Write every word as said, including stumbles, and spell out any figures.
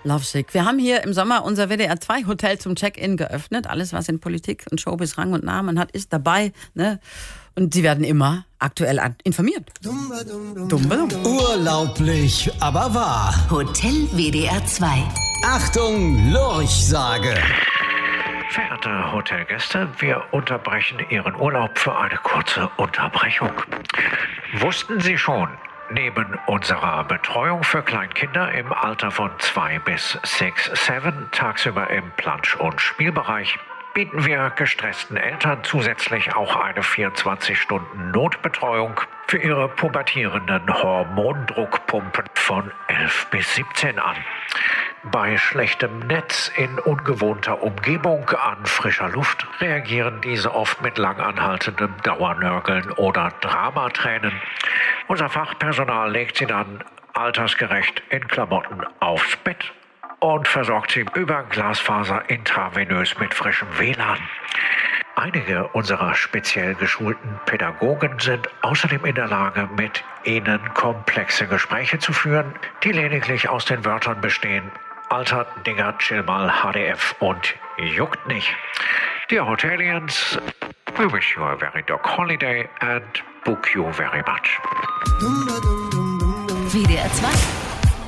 Lovesick. Wir haben hier im Sommer unser W D R zwei Hotel zum Check-in geöffnet. Alles, was in Politik und Showbiz Rang und Namen hat, ist dabei. Ne? Und Sie werden immer aktuell informiert. Dumm, Urlaublich, aber wahr. Hotel W D R zwei. Achtung, Lurchsage. Verehrte Hotelgäste, wir unterbrechen Ihren Urlaub für eine kurze Unterbrechung. Wussten Sie schon, neben unserer Betreuung für Kleinkinder im Alter von zwei bis sechs, sieben tagsüber im Plansch- und Spielbereich bieten wir gestressten Eltern zusätzlich auch eine vierundzwanzig Stunden Notbetreuung für ihre pubertierenden Hormondruckpumpen von elf bis siebzehn an. Bei schlechtem Netz in ungewohnter Umgebung an frischer Luft reagieren diese oft mit langanhaltendem Dauernörgeln oder Dramatränen. Unser Fachpersonal legt sie dann altersgerecht in Klamotten aufs Bett und versorgt sie über Glasfaser intravenös mit frischem W L A N. Einige unserer speziell geschulten Pädagogen sind außerdem in der Lage, mit ihnen komplexe Gespräche zu führen, die lediglich aus den Wörtern bestehen: Alter, Digga, chill mal, H D F und juckt nicht. Dear Hotelians, we wish you a very dog holiday and book you very much. W D R zwei